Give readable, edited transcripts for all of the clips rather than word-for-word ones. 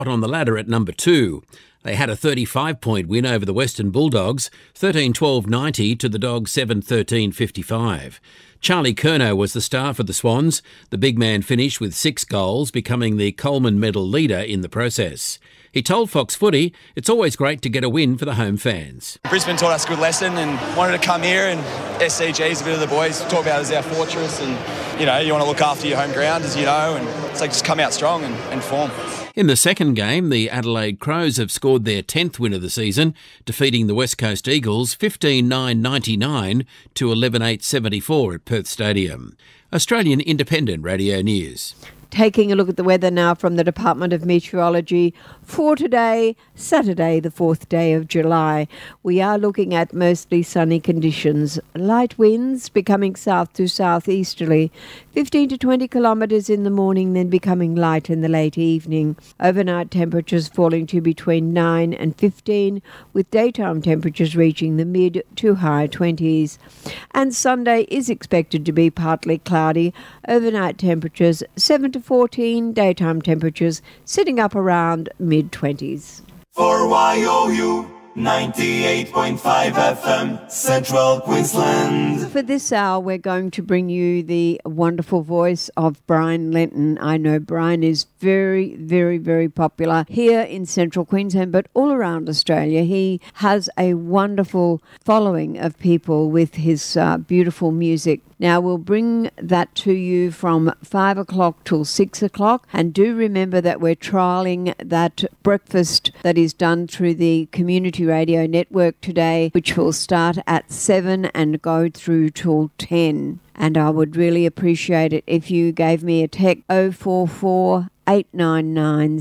on the ladder at number 2. They had a 35-point win over the Western Bulldogs, 13-12-90 to the Dogs 7-13-55. Charlie Curnow was the star for the Swans. The big man finished with 6 goals, becoming the Coleman Medal leader in the process. He told Fox Footy, it's always great to get a win for the home fans. Brisbane taught us a good lesson and wanted to come here, and SCG's a bit of the boys talk about it as our fortress, and you want to look after your home ground, as you know, and it's like just come out strong and form. In the second game, the Adelaide Crows have scored their 10th win of the season, defeating the West Coast Eagles 15-9-99 to 11-8-74 at Perth Stadium. Australian Independent Radio News. Taking a look at the weather now from the Department of Meteorology for today, Saturday, the 4th day of July. We are looking at mostly sunny conditions. Light winds becoming south to southeasterly, 15 to 20 kilometres in the morning, then becoming light in the late evening. Overnight temperatures falling to between 9 and 15, with daytime temperatures reaching the mid to high 20s. And Sunday is expected to be partly cloudy. Overnight temperatures 7 to 14, daytime temperatures sitting up around mid-20s. For YOU 98.5 FM, Central Queensland. For this hour, we're going to bring you the wonderful voice of Brian Lenton. I know Brian is very, very, very popular here in Central Queensland, but all around Australia. He has a wonderful following of people with his beautiful music. Now, we'll bring that to you from 5 o'clock till 6 o'clock. And do remember that we're trialling that breakfast that is done through the Community Radio Network today, which will start at 7 and go through till 10. And I would really appreciate it if you gave me a text 044 899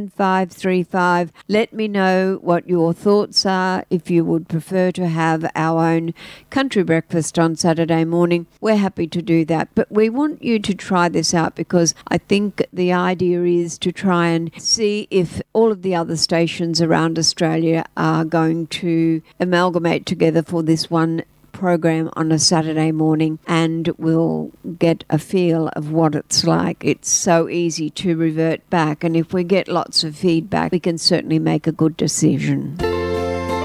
7535. Let me know what your thoughts are. If you would prefer to have our own country breakfast on Saturday morning, we're happy to do that. But we want you to try this out, because I think the idea is to try and see if all of the other stations around Australia are going to amalgamate together for this one program on a Saturday morning, and we'll get a feel of what it's like. It's so easy to revert back, and if we get lots of feedback, we can certainly make a good decision.